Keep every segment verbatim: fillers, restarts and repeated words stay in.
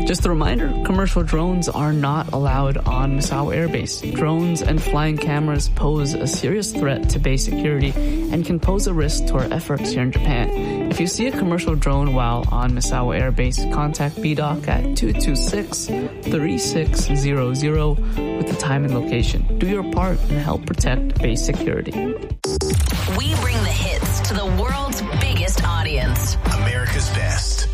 Just a reminder, commercial drones are not allowed on Misawa Air Base. Drones and flying cameras pose a serious threat to base security and can pose a risk to our efforts here in Japan. If you see a commercial drone while on Misawa Air Base, contact B D O C at two two six, three six zero zero with the time and location. Do your part and help protect base security. We bring the hits to the world's biggest audience. America's best.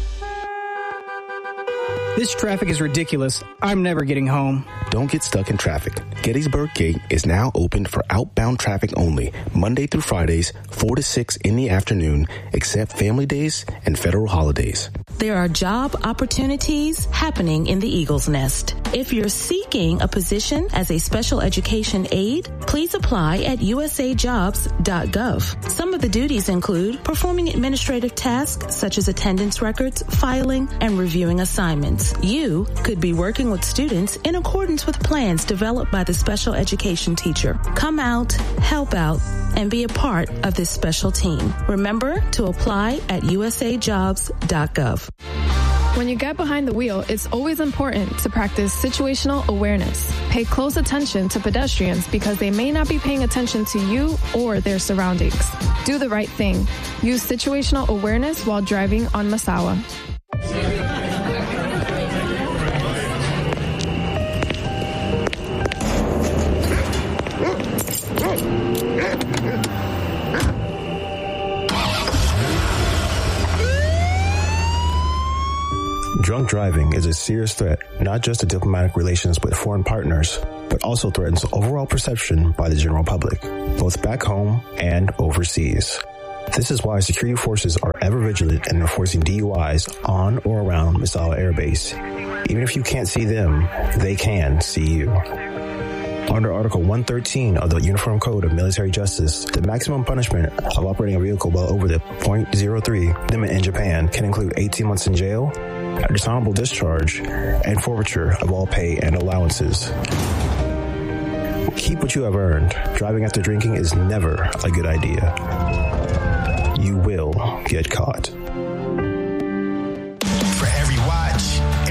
This traffic is ridiculous. I'm never getting home. Don't get stuck in traffic. Gettysburg Gate is now open for outbound traffic only, Monday through Fridays, four to six in the afternoon, except family days and federal holidays. There are job opportunities happening in the Eagle's Nest. If you're seeking a position as a special education aide, please apply at u s a jobs dot gov. Some of the duties include performing administrative tasks such as attendance records, filing, and reviewing assignments. You could be working with students in accordance with plans developed by the special education teacher. Come out, help out, and be a part of this special team. Remember to apply at u s a jobs dot gov. When you get behind the wheel, it's always important to practice situational awareness. Pay close attention to pedestrians because they may not be paying attention to you or their surroundings. Do the right thing. Use situational awareness while driving on Misawa. Drunk driving is a serious threat, not just to diplomatic relations with foreign partners, but also threatens overall perception by the general public, both back home and overseas. This is why security forces are ever vigilant in enforcing D U Is on or around Misawa Air Base. Even if you can't see them, they can see you. Under Article one thirteen of the Uniform Code of Military Justice, the maximum punishment of operating a vehicle well over the point zero three limit in Japan can include eighteen months in jail, a dishonorable discharge, and forfeiture of all pay and allowances. Keep what you have earned. Driving after drinking is never a good idea. You will get caught.